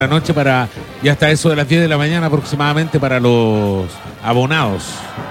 la noche para, y hasta eso de las 10 de la mañana aproximadamente para los abonados.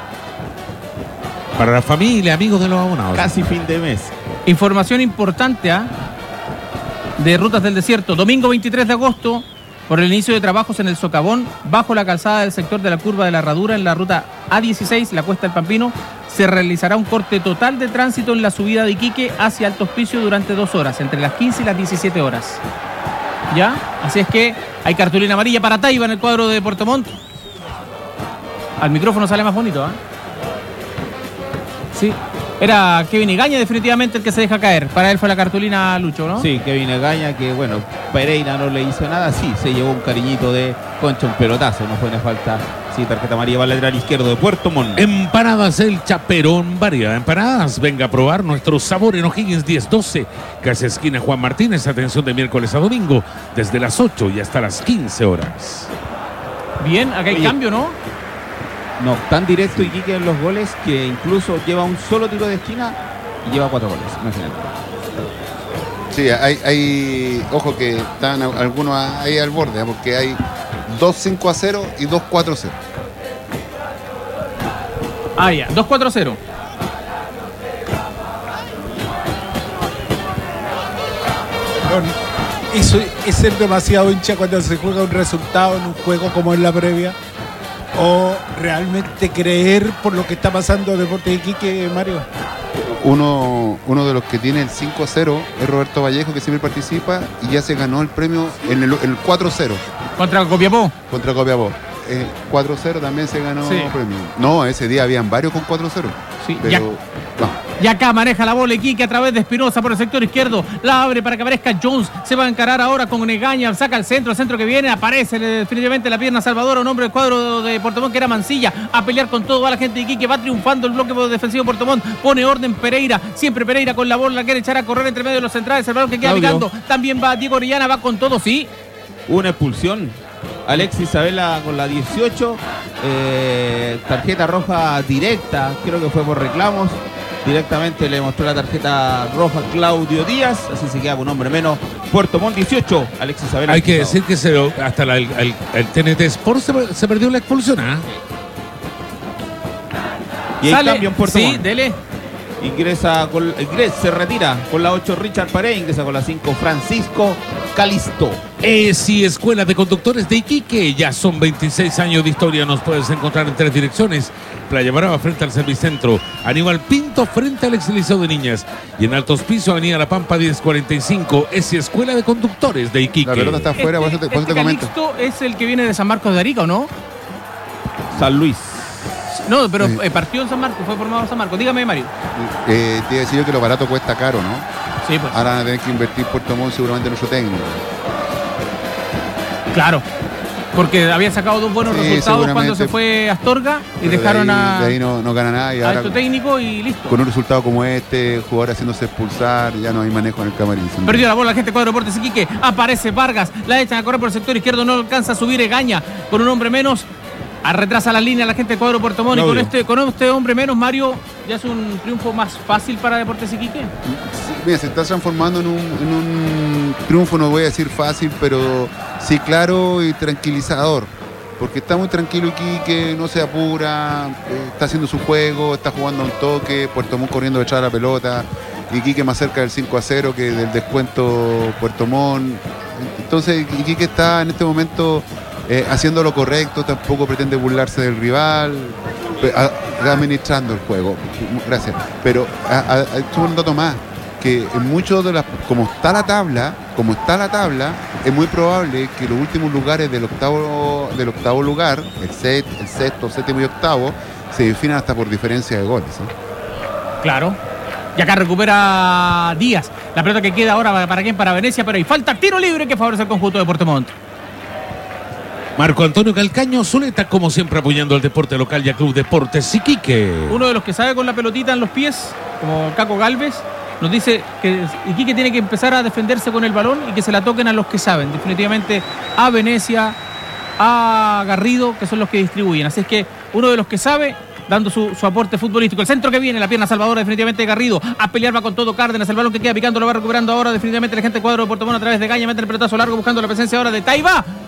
Para la familia, amigos de los abonados. Casi fin de mes. Información importante de Rutas del Desierto. Domingo 23 de agosto, por el inicio de trabajos en el Socavón, bajo la calzada del sector de la curva de la Herradura, en la ruta A16, la Cuesta del Pampino, se realizará un corte total de tránsito en la subida de Iquique hacia Alto Hospicio durante 2 horas, entre las 15 y las 17 horas. ¿Ya? Así es que hay cartulina amarilla para Taiba en el cuadro de Puerto Montt. Al micrófono sale más bonito, Sí. Era Kevin Egaña definitivamente el que se deja caer. Para él fue la cartulina Lucho, ¿no? Sí, Kevin Egaña, que bueno, Pereira no le hizo nada. Sí, se llevó un cariñito de Concha, un pelotazo. No fue una falta. Sí, tarjeta amarilla para el lateral izquierdo de Puerto Montt. Empanadas El Chaperón, variedad de empanadas. Venga a probar nuestro sabor en O'Higgins 1012. Casi esquina Juan Martínez. Atención de miércoles a domingo, desde las 8 y hasta las 15 horas. Bien, acá hay cambio, ¿no? No, tan directo Iquique en los goles que incluso lleva un solo tiro de esquina y lleva 4 goles. Imagínate. Sí, hay ojo que están algunos ahí al borde, porque hay 2-5-0 y 2-4-0. Ah, ya, 2-4-0. Eso es ser demasiado hincha cuando se juega un resultado en un juego como en la previa. ¿O realmente creer por lo que está pasando Deportes Iquique, Mario? Uno de los que tiene el 5-0 es Roberto Vallejo, que siempre participa y ya se ganó el premio en el 4-0. ¿Contra Copiapó? Contra Copiapó. 4-0 también se ganó premio. No, ese día habían varios con 4-0. Sí, pero ya. No. Y acá maneja la bola Iquique a través de Espinosa por el sector izquierdo. La abre para que aparezca Jones. Se va a encarar ahora con Egaña. Saca el centro que viene. Aparece definitivamente la pierna salvadora. Un hombre del cuadro de Puerto Montt que era Mancilla. A pelear con todo. Va la gente de Iquique. Va triunfando el bloque defensivo de Puerto Montt. Pone orden Pereira. Siempre Pereira con la bola. Quiere echar a correr entre medio de los centrales. El balón que queda picando. También va Diego Orellana. Va con todo, sí. Una expulsión. Alexis Isabela con la 18. Tarjeta roja directa. Creo que fue por reclamos. Directamente le mostró la tarjeta roja Claudio Díaz, así se queda con un hombre menos. Puerto Montt 18, Alexis Isabela. Hay que decir que hasta el TNT Sport se perdió la expulsión, Y hay cambio en Puerto Montt. Sí, dele. Se retira con la 8 Richard Paredes, ingresa con la 5 Francisco Calisto. ESI Escuela de Conductores de Iquique, ya son 26 años de historia. Nos puedes encontrar en 3 direcciones: Playa Brava frente al Servicentro, Aníbal Pinto frente al Ex-Liceo de Niñas, y en Alto Hospicio, Avenida La Pampa 1045. ESI Escuela de Conductores de Iquique. La pelota está afuera, por eso te comento. Calixto es el que viene de San Marcos de Arica, ¿o no? San Luis. No, pero partió en San Marcos, fue formado en San Marcos. Dígame, Mario. Te iba a decir yo que lo barato cuesta caro, ¿no? Sí, pues. Ahora van a tener que invertir Puerto Montt seguramente en nuestro técnico. Claro, porque había sacado 2 buenos resultados cuando se fue Astorga y dejaron de ahí no gana nada. Y a ahora, este técnico y listo. con un resultado como este, jugador haciéndose expulsar, ya no hay manejo en el camarín. Perdió la bola la gente de Cuadro Deportes Iquique. Aparece Vargas, la echan a correr por el sector izquierdo, no alcanza a subir Egaña con un hombre menos. Retrasa la línea la gente de Cuadro Puerto Montt, y con este hombre menos, Mario, ya es un triunfo más fácil para Deportes Iquique. Sí, mira, se está transformando en un triunfo, no voy a decir fácil, pero sí claro y tranquilizador, porque está muy tranquilo Iquique, no se apura, está haciendo su juego, está jugando a un toque, Puerto Montt corriendo detrás de la pelota, Iquique más cerca del 5-0 que del descuento Puerto Montt. Entonces Iquique está en este momento haciendo lo correcto, tampoco pretende burlarse del rival, administrando el juego. Gracias. Pero tuvo un dato más, que en muchos de las, como está la tabla, es muy probable que los últimos lugares del octavo lugar, el sexto, séptimo y octavo, se definan hasta por diferencia de goles. Claro. Y acá recupera Díaz. La pelota que queda ahora para quién, para Venecia, pero hay falta, tiro libre que favorece el conjunto de Puerto Montt. Marco Antonio Calcaño Zuleta, como siempre, apoyando al deporte local y a Club Deportes Iquique. Uno de los que sabe con la pelotita en los pies, como Caco Galvez, nos dice que Iquique tiene que empezar a defenderse con el balón y que se la toquen a los que saben. Definitivamente a Venecia, a Garrido, que son los que distribuyen. Así es que uno de los que sabe dando su aporte futbolístico. El centro que viene, la pierna salvadora definitivamente de Garrido. A pelear va con todo Cárdenas. El balón que queda picando lo va recuperando ahora definitivamente la gente del cuadro de Puerto Montt a través de Gaña. Mete el pelotazo largo buscando la presencia ahora de Taiba.